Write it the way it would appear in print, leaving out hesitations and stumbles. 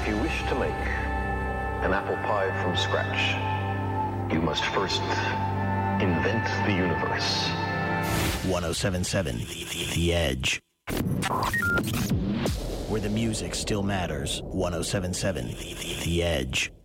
If you wish to make an apple pie from scratch, you must first invent the universe. 107.7 The Edge. Where the music still matters. 107.7 The Edge.